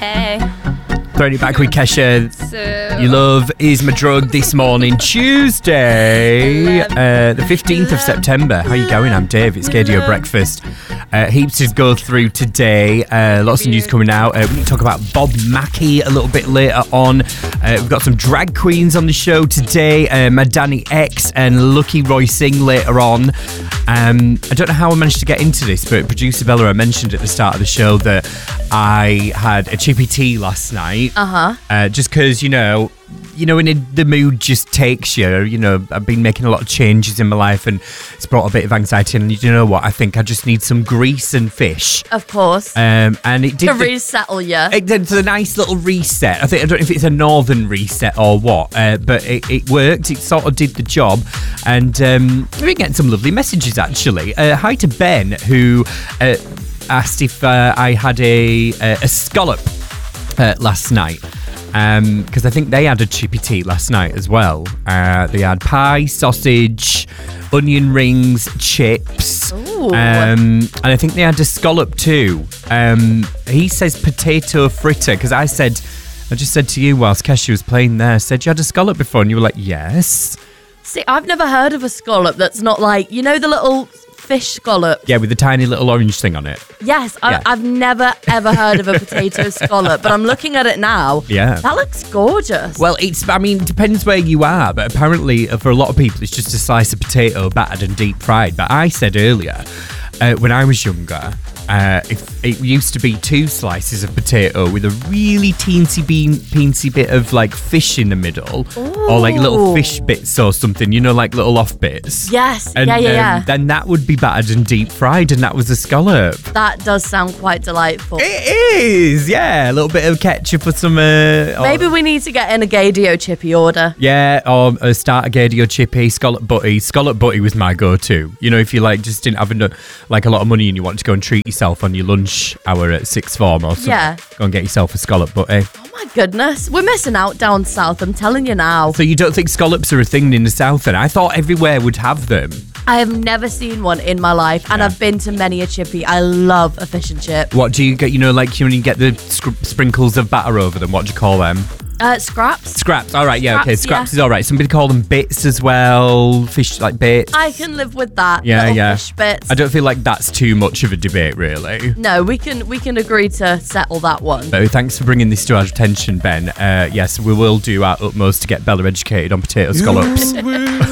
Hey. Throwing it back with Kesha. So, Your love is my drug this morning, Tuesday, the 15th of September. How you going? I'm Dave. It's KDO Breakfast. Heaps to go through today. Lots of news coming out. We can talk about Bob Mackie a little bit later on. We've got some drag queens on the show today. Madani X and Lucky Roy Singh later on. I don't know how I managed to get into this, but producer Bella, I mentioned at the start of the show that I had a chippy tea last night. Just because, when the mood just takes you, I've been making a lot of changes in my life and it's brought a bit of anxiety. And you know what? I think I just need some grease and fish. of course. And it did To resettle you. It's a nice little reset. I don't know if it's a northern reset or what, but it worked. It sort of did the job. And we've been getting some lovely messages, actually. Hi to Ben, who asked if I had a scallop last night. Because I think they had a chippy tea last night as well. They had pie, sausage, onion rings, chips. And I think they had a scallop too. He says potato fritter, because I just said to you whilst Kesha was playing there, I said, you had a scallop before? And you were like, yes. See, I've never heard of a scallop that's not like, the little fish scallop. Yeah, with the tiny little orange thing on it. Yes, Yeah. I've never, ever heard of a potato scallop, but I'm looking at it now. Yeah. That looks gorgeous. Well, it depends where you are, but apparently for a lot of people, it's just a slice of potato battered and deep fried. But I said earlier, when I was younger, if it used to be 2 slices of potato with a really teensy bit of like fish in the middle, or like little fish bits or something, like little off bits. Yes, And, yeah. then that would be battered and deep fried, and that was a scallop. That does sound quite delightful. It is, yeah. A little bit of ketchup or some. Maybe we need to get in a Gadio chippy order. Yeah, or a starter Gadio chippy, scallop butty. Scallop butty was my go-to. If you just didn't have a lot of money and you want to go and treat yourself on your lunch hour at sixth form or something. Yeah. Go and get yourself a scallop butty. Oh my goodness, we're missing out down south, I'm telling you now. So you don't think scallops are a thing in the south then? I thought everywhere would have them. I have never seen one in my life, and I've been to many a chippy. I love a fish and chip. What do you get, when you get the sprinkles of batter over them, what do you call them? Scraps. Scraps, all right, yeah, okay. Scraps, Scraps is all right. Somebody call them bits as well, fish like bits. I can live with that. Yeah, little yeah. Fish bits. I don't feel like that's too much of a debate, really. No, we can agree to settle that one. So thanks for bringing this to our attention, Ben. Yes, we will do our utmost to get Bella educated on potato scallops.